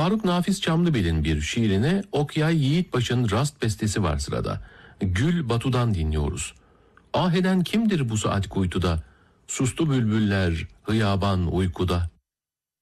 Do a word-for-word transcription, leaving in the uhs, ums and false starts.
Faruk Nafiz Çamlıbel'in bir şiirine Okyay Yiğitbaş'ın rast bestesi var sırada. Gül Batu'dan dinliyoruz. Ah eden kimdir bu saat kuytuda? Sustu bülbüller hıyaban uykuda.